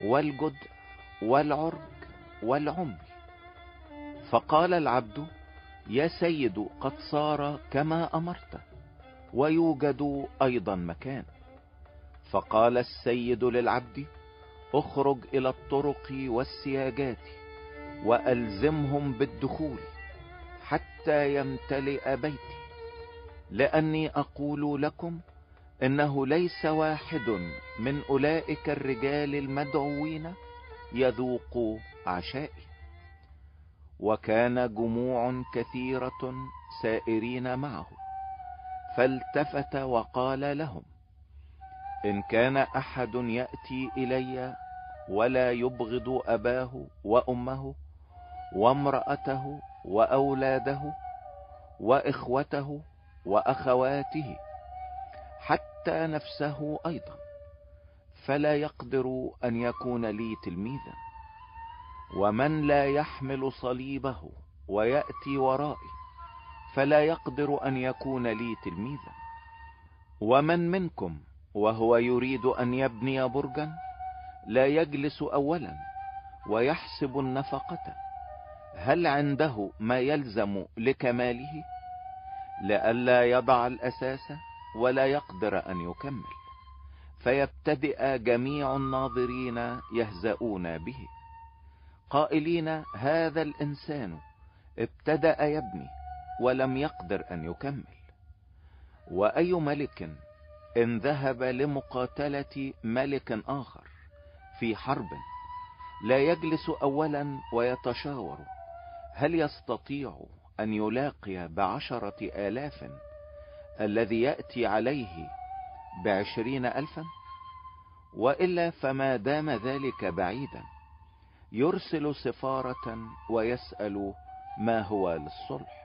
والجدع والعرج والعمي. فقال العبد: يا سيد، قد صار كما أمرت، ويوجد أيضا مكان. فقال السيد للعبد: اخرج إلى الطرق والسياجات وألزمهم بالدخول حتى يمتلئ بيتي، لأني أقول لكم إنه ليس واحد من أولئك الرجال المدعوين يذوق عشائي. وكان جموع كثيرة سائرين معه، فالتفت وقال لهم: إن كان أحد يأتي إلي ولا يبغض أباه وأمه وامرأته وأولاده وإخوته وأخواته حتى نفسه أيضا، فلا يقدر أن يكون لي تلميذا. ومن لا يحمل صليبه ويأتي ورائي فلا يقدر أن يكون لي تلميذا. ومن منكم وهو يريد أن يبني برجا لا يجلس أولا ويحسب النفقة، هل عنده ما يلزم لكماله، لئلا يضع الأساس ولا يقدر أن يكمل، فيبتدئ جميع الناظرين يهزؤون به، قائلين: هذا الإنسان ابتدأ يبني ولم يقدر أن يكمل. وأي ملك إن ذهب لمقاتلة ملك آخر في حرب لا يجلس أولا ويتشاور هل يستطيع أن يلاقي ب10,000 الذي يأتي عليه ب20,000؟ وإلا فما دام ذلك بعيدا يرسل سفارة ويسأل ما هو للصلح.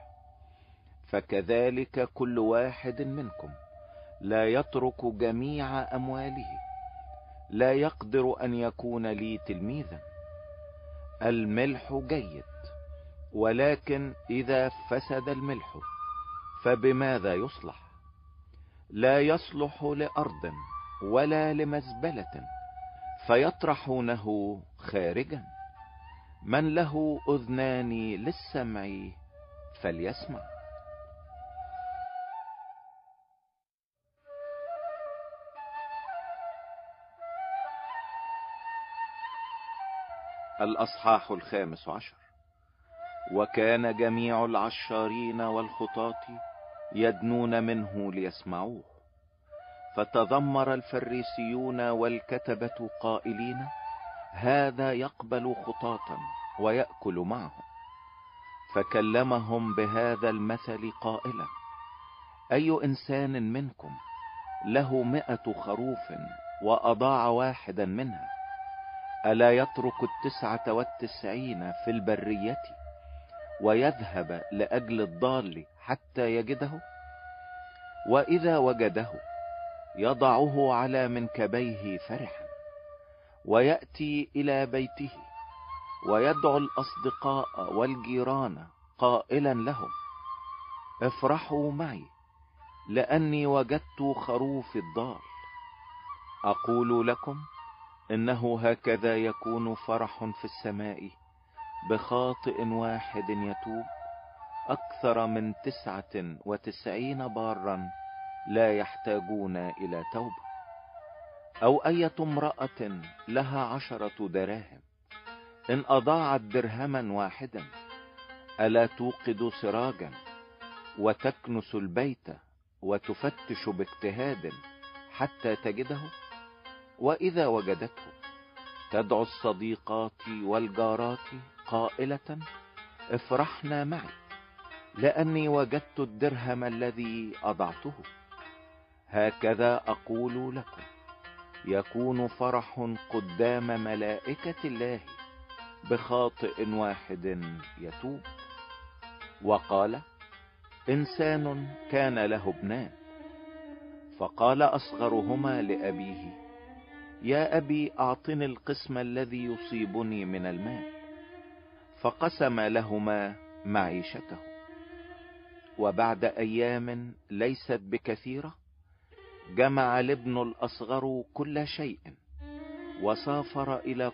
فكذلك كل واحد منكم لا يترك جميع أمواله لا يقدر أن يكون لي تلميذا. الملح جيد، ولكن إذا فسد الملح فبماذا يصلح؟ لا يصلح لأرض ولا لمزبلة، فيطرحونه خارجا. من له أذنان للسمع فليسمع. الأصحاح 15. وكان جميع العشارين والخطاة يدنون منه ليسمعوه، فتذمر الفريسيون والكتبة قائلين: هذا يقبل خطاة ويأكل معهم. فكلمهم بهذا المثل قائلا: أي إنسان منكم له 100 خروف وأضاع واحدا منها، ألا يترك 99 في البرية ويذهب لأجل الضال حتى يجده؟ وإذا وجده يضعه على منكبيه فرحا، ويأتي إلى بيته ويدعو الأصدقاء والجيران قائلا لهم: افرحوا معي لأني وجدت خروف الضال. أقول لكم إنه هكذا يكون فرح في السماء بخاطئ واحد يتوب أكثر من 99 بارا لا يحتاجون إلى توبة. أو أية امرأة لها 10 دراهم إن أضاعت درهما واحدا ألا توقد سراجا وتكنس البيت وتفتش باجتهاد حتى تجده؟ وإذا وجدته تدعو الصديقات والجارات قائلة: افرحنا معي لأني وجدت الدرهم الذي أضعته. هكذا أقول لكم يكون فرح قدام ملائكة الله بخاطئ واحد يتوب. وقال: إنسان كان له ابنان، فقال أصغرهما لأبيه: يا أبي، أعطني القسم الذي يصيبني من المال. فقسم لهما معيشته. وبعد أيام ليست بكثيرة جمع الابن الأصغر كل شيء، وسافر الى